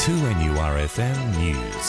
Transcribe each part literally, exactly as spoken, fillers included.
two N U R F M News.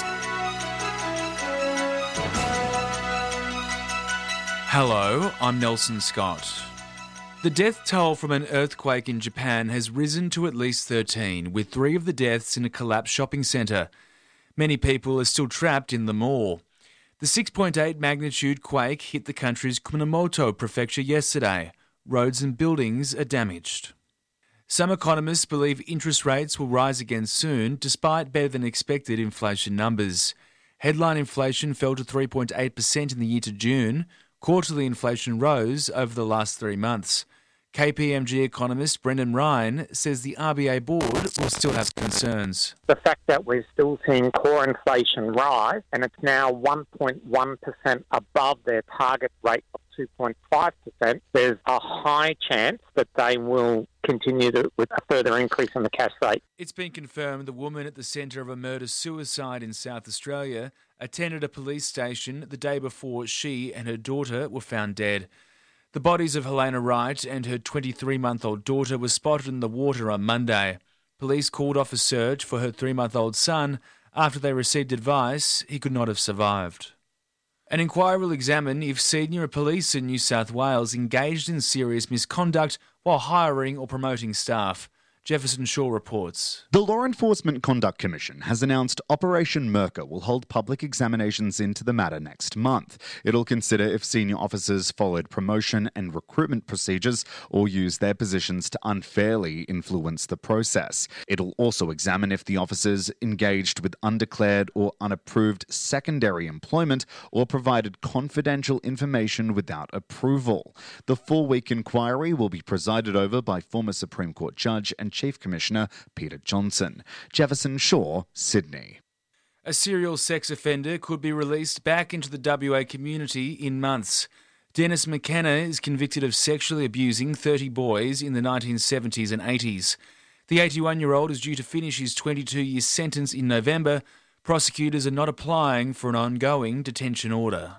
Hello, I'm Nelson Scott. The death toll from an earthquake in Japan has risen to at least thirteen, with three of the deaths in a collapsed shopping centre. Many people are still trapped in the mall. The six point eight magnitude quake hit the country's Kumamoto prefecture yesterday. Roads and buildings are damaged. Some economists believe interest rates will rise again soon, despite better-than-expected inflation numbers. Headline inflation fell to three point eight percent in the year to June. Quarterly inflation rose over the last three months. K P M G economist Brendan Ryan says the R B A board will still have concerns. The fact that we're still seeing core inflation rise and it's now one point one percent above their target rate of two point five percent, there's a high chance that they will continue to, with a further increase in the cash rate. It's been confirmed the woman at the centre of a murder-suicide in South Australia attended a police station the day before she and her daughter were found dead. The bodies of Helena Wright and her twenty-three-month-old daughter were spotted in the water on Monday. Police called off a search for her three-month-old son after they received advice he could not have survived. An inquiry will examine if senior police in New South Wales engaged in serious misconduct while hiring or promoting staff. Jefferson Shaw reports. The Law Enforcement Conduct Commission has announced Operation Merker will hold public examinations into the matter next month. It'll consider if senior officers followed promotion and recruitment procedures or used their positions to unfairly influence the process. It'll also examine if the officers engaged with undeclared or unapproved secondary employment or provided confidential information without approval. The four-week inquiry will be presided over by former Supreme Court Judge and Chief Commissioner Peter Johnson. Jefferson Shaw, Sydney. A serial sex offender could be released back into the W A community in months. Dennis McKenna is convicted of sexually abusing thirty boys in the nineteen seventies and eighties. The eighty-one-year-old is due to finish his twenty-two-year sentence in November. Prosecutors are not applying for an ongoing detention order.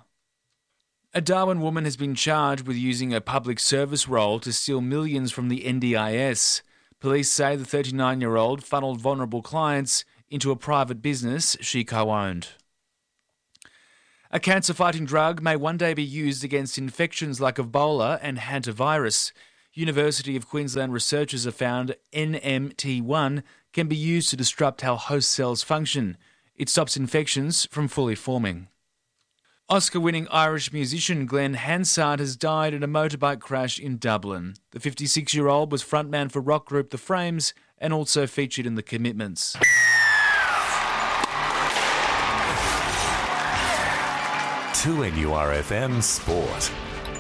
A Darwin woman has been charged with using a public service role to steal millions from the N D I S. Police say the thirty-nine-year-old funneled vulnerable clients into a private business she co-owned. A cancer-fighting drug may one day be used against infections like Ebola and hantavirus. University of Queensland researchers have found N M T one can be used to disrupt how host cells function. It stops infections from fully forming. Oscar-winning Irish musician Glenn Hansard has died in a motorbike crash in Dublin. The fifty-six-year-old was frontman for rock group The Frames and also featured in The Commitments. two N U R F M Sport.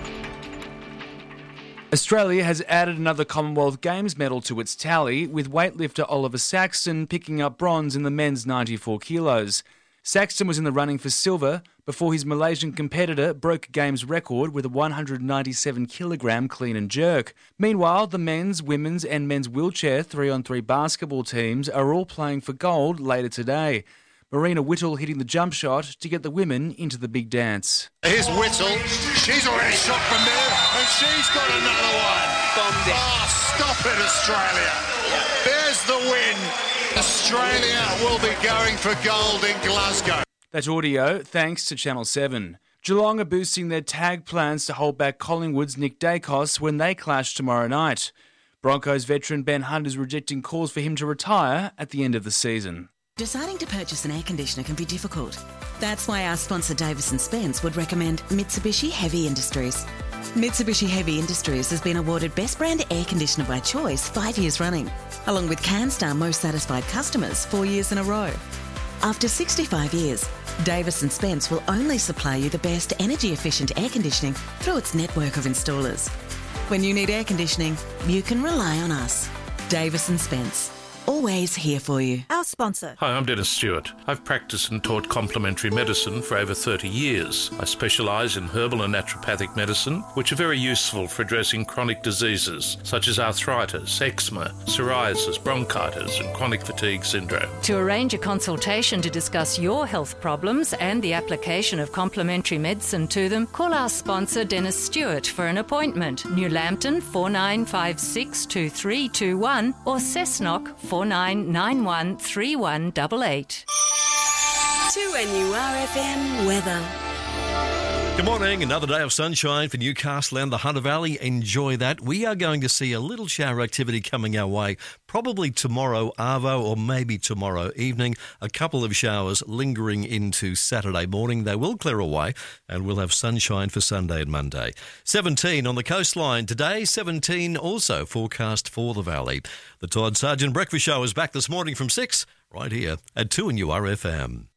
Australia has added another Commonwealth Games medal to its tally, with weightlifter Oliver Saxton picking up bronze in the men's ninety-four kilos. Saxton was in the running for silver before his Malaysian competitor broke a games record with a one hundred ninety-seven kilogram clean and jerk. Meanwhile, the men's, women's and men's wheelchair three-on-three basketball teams are all playing for gold later today. Marina Whittle hitting the jump shot to get the women into the big dance. Here's Whittle. She's already shot from there and she's got another one. Bombed it. Oh, stop it, Australia. There's the win. Australia will be going for gold in Glasgow. That audio thanks to Channel seven. Geelong are boosting their tag plans to hold back Collingwood's Nick Dacos when they clash tomorrow night. Broncos veteran Ben Hunt is rejecting calls for him to retire at the end of the season. Deciding to purchase an air conditioner can be difficult. That's why our sponsor Davis and Spence would recommend Mitsubishi Heavy Industries. Mitsubishi Heavy Industries has been awarded Best Brand Air Conditioner by Choice five years running, along with CanStar Most Satisfied Customers four years in a row. After sixty-five years, Davis and Spence will only supply you the best energy-efficient air conditioning through its network of installers. When you need air conditioning, you can rely on us. Davis and Spence. Always here for you. Our sponsor. Hi, I'm Dennis Stewart. I've practiced and taught complementary medicine for over thirty years. I specialise in herbal and naturopathic medicine, which are very useful for addressing chronic diseases such as arthritis, eczema, psoriasis, bronchitis and chronic fatigue syndrome. To arrange a consultation to discuss your health problems and the application of complementary medicine to them, call our sponsor Dennis Stewart for an appointment. New Lambton four nine five six two three two one or Cessnock four four nine nine one three one eight eight. two N U R F M weather. Good morning. Another day of sunshine for Newcastle and the Hunter Valley. Enjoy that. We are going to see a little shower activity coming our way, probably tomorrow, arvo, or maybe tomorrow evening. A couple of showers lingering into Saturday morning. They will clear away and we'll have sunshine for Sunday and Monday. seventeen on the coastline today, seventeen also forecast for the valley. The Todd Sargent Breakfast Show is back this morning from six, right here at two N U R F M.